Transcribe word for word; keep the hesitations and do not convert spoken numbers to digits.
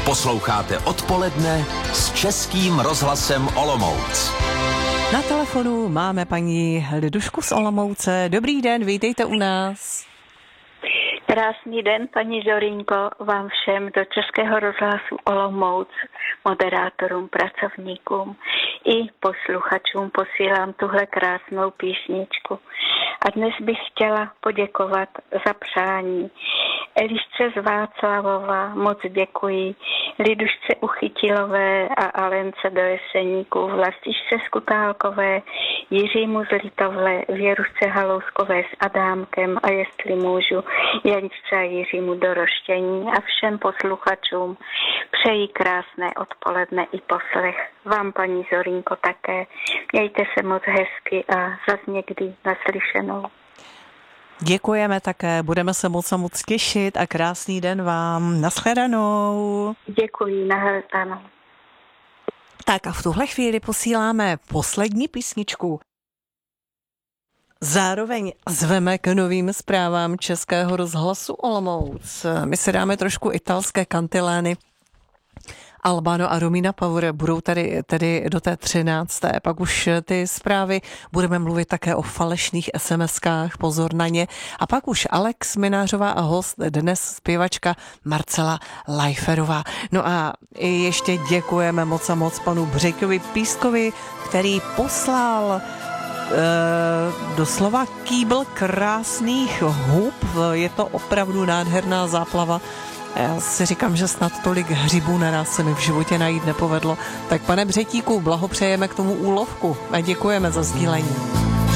Posloucháte Odpoledne s Českým rozhlasem Olomouc. Na telefonu máme paní Lidušku z Olomouce. Dobrý den, vítejte u nás. Krásný den, paní Zorinko, vám všem do Českého rozhlasu Olomouc, moderátorům, pracovníkům i posluchačům posílám tuhle krásnou písničku. A dnes bych chtěla poděkovat za přání. Elišce z Václavova moc děkuji, Lidušce Uchytilové a Alence do Jeseníku, Vlastičce Skutálkové, Jiřímu z Litovle, Věrušce Halouskové s Adámkem a jestli můžu, Janičce a Jiřímu do Roštění a všem posluchačům přeji krásné odpoledne i poslech. Vám, paní Zorinko, také. Mějte se moc hezky a zas někdy naslyšenou. Děkujeme také, budeme se moc a moc těšit a krásný den vám. Nashledanou. Děkuji, nahledanou. Tak a v tuhle chvíli posíláme poslední písničku. Zároveň zveme k novým zprávám Českého rozhlasu Olomouc. My si dáme trošku italské kantilény. Albano a Romina Power budou tady, tady do té třinácté. Pak už ty zprávy budeme mluvit také o falešných es em eskách, pozor na ně. A pak už Alex Minářová a host, dnes zpěvačka Marcela Lajferová. No a ještě děkujeme moc a moc panu Břeťovi Pískovi, který poslal Uh, doslova kýbl krásných hub. Je to opravdu nádherná záplava. Já si říkám, že snad tolik hřibů naraz se mi v životě najít nepovedlo. Tak pane Břetíku, blahopřejeme k tomu úlovku a děkujeme za sdílení.